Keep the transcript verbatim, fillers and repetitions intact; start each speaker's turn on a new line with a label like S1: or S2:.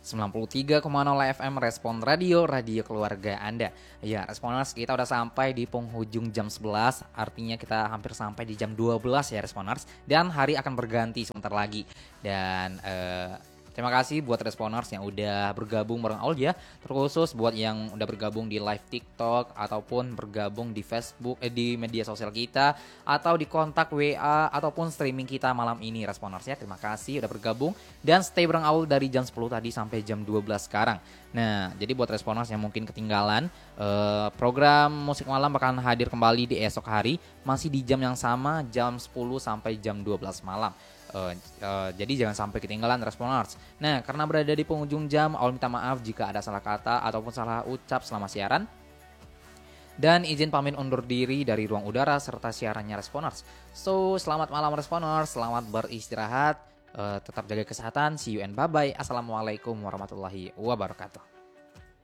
S1: sembilan puluh tiga koma nol F M Respon Radio, radio keluarga Anda. Ya, Responers, kita udah sampai di penghujung jam sebelas, artinya kita hampir sampai di jam dua belas ya Responers. Dan hari akan berganti sebentar lagi. Dan eh, terima kasih buat Responers yang udah bergabung bareng Aul ya. Terkhusus buat yang udah bergabung di live TikTok ataupun bergabung di Facebook eh, di media sosial kita atau di kontak W A ataupun streaming kita malam ini Responers ya. Terima kasih udah bergabung dan stay bareng Aul dari jam sepuluh tadi sampai jam dua belas sekarang. Nah, jadi buat Responers yang mungkin ketinggalan, eh, program Musik Malam akan hadir kembali di esok hari masih di jam yang sama, jam sepuluh sampai jam dua belas malam. Uh, uh, jadi jangan sampai ketinggalan Responers. Nah, karena berada di penghujung jam, Aul minta maaf jika ada salah kata ataupun salah ucap selama siaran. Dan izin pamit undur diri dari ruang udara serta siarannya Responers. So, selamat malam Responers, selamat beristirahat, uh, tetap jaga kesehatan, see you and bye-bye. Assalamualaikum warahmatullahi wabarakatuh.